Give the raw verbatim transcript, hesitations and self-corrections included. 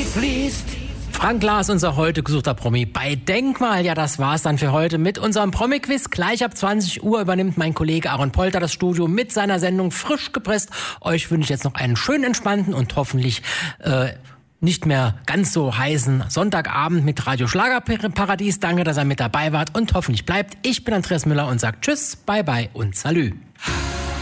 fließt. Frank Lars, unser heute gesuchter Promi bei Denkmal. Ja, das war's dann für heute mit unserem Promi-Quiz. Gleich ab zwanzig Uhr übernimmt mein Kollege Aaron Polter das Studio mit seiner Sendung Frisch gepresst. Euch wünsche ich jetzt noch einen schönen, entspannten und hoffentlich äh, nicht mehr ganz so heißen Sonntagabend mit Radio Schlagerparadies. Danke, dass ihr mit dabei wart und hoffentlich bleibt. Ich bin Andreas Müller und sage Tschüss, Bye Bye und Salü.